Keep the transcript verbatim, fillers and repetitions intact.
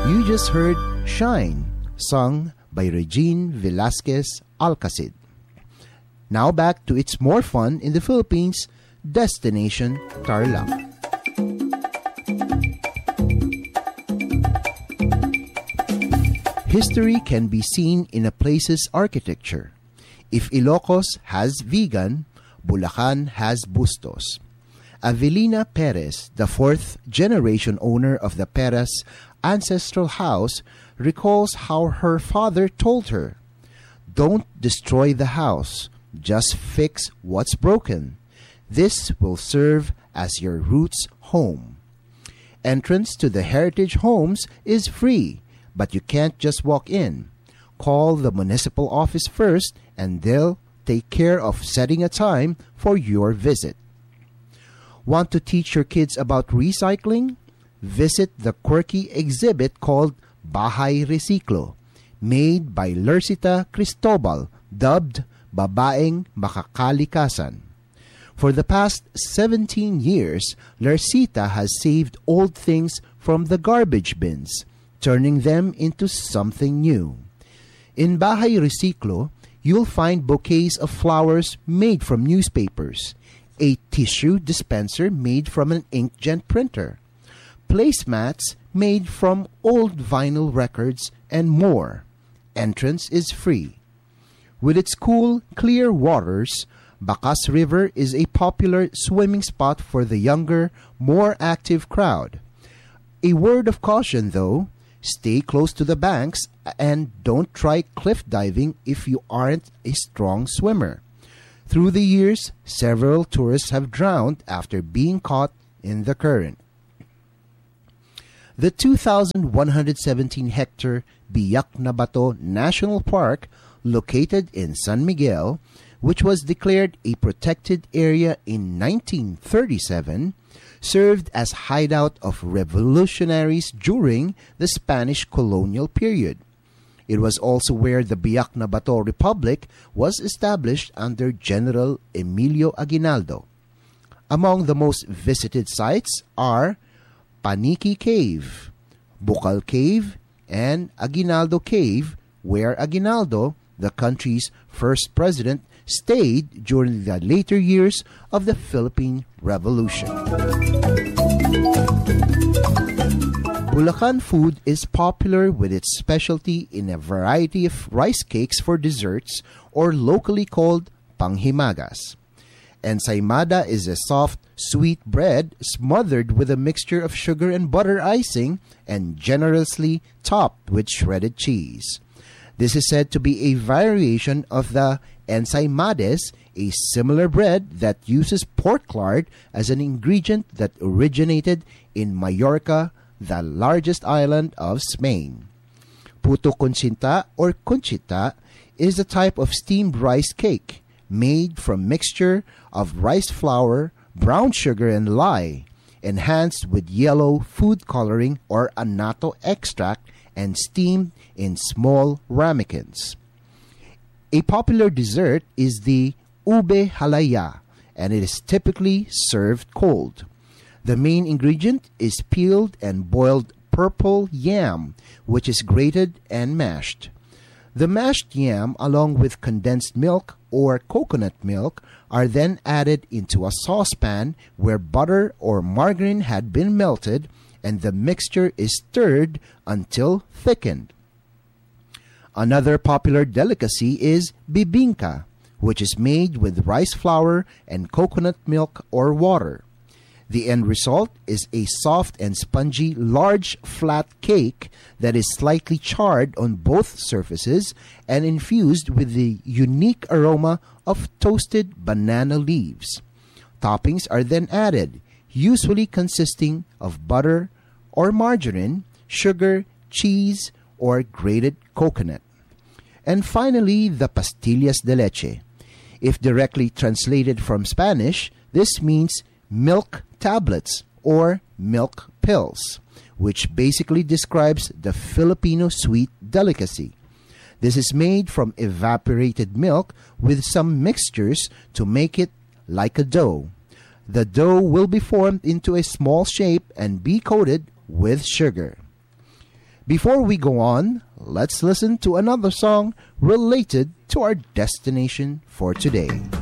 You just heard Shine, sung by Regine Velasquez Alcacid. Now back to It's More Fun in the Philippines, Destination Tarlac. History can be seen in a place's architecture. If Ilocos has vegan, Bulacan has Bustos. Avelina Perez, the fourth generation owner of the Perez ancestral house, recalls how her father told her, "Don't destroy the house, just fix what's broken. This will serve as your roots home." Entrance to the heritage homes is free, but you can't just walk in. Call the municipal office first and they'll take care of setting a time for your visit. Want to teach your kids about recycling? Visit the quirky exhibit called Bahay Reciclo, made by Lercita Cristobal, dubbed Babaeng Makakalikasan. For the past seventeen years, Lercita has saved old things from the garbage bins, turning them into something new. In Bahay Reciclo, you'll find bouquets of flowers made from newspapers, a tissue dispenser made from an inkjet printer, placemats made from old vinyl records, and more. Entrance is free. With its cool, clear waters, Bacas River is a popular swimming spot for the younger, more active crowd. A word of caution though, stay close to the banks and don't try cliff diving if you aren't a strong swimmer. Through the years, several tourists have drowned after being caught in the current. The two thousand one hundred seventeen hectare Biak na Bato National Park, located in San Miguel, which was declared a protected area in nineteen thirty-seven, served as hideout of revolutionaries during the Spanish colonial period. It was also where the Biak na Bato Republic was established under General Emilio Aguinaldo. Among the most visited sites are Paniki Cave, Bukal Cave, and Aguinaldo Cave, where Aguinaldo, the country's first president, stayed during the later years of the Philippine Revolution. Bulacan food is popular with its specialty in a variety of rice cakes for desserts, or locally called panghimagas. Ensaymada is a soft, sweet bread smothered with a mixture of sugar and butter icing and generously topped with shredded cheese. This is said to be a variation of the ensaymades, a similar bread that uses pork lard as an ingredient that originated in Majorca, the largest island of Spain. Puto Conchita or Conchita is a type of steamed rice cake made from mixture of rice flour, brown sugar, and lye, enhanced with yellow food coloring or annatto extract, and steamed in small ramekins. A popular dessert is the ube halaya, and it is typically served cold. The main ingredient is peeled and boiled purple yam, which is grated and mashed. The mashed yam, along with condensed milk or coconut milk, are then added into a saucepan where butter or margarine had been melted, and the mixture is stirred until thickened. Another popular delicacy is bibingka, which is made with rice flour and coconut milk or water. The end result is a soft and spongy large flat cake that is slightly charred on both surfaces and infused with the unique aroma of toasted banana leaves. Toppings are then added, usually consisting of butter or margarine, sugar, cheese, or grated coconut. And finally, the pastillas de leche. If directly translated from Spanish, this means milk tablets or milk pills, which basically describes the Filipino sweet delicacy. This is made from evaporated milk with some mixtures to make it like a dough. The dough will be formed into a small shape and be coated with sugar. Before we go on, let's listen to another song related to our destination for today.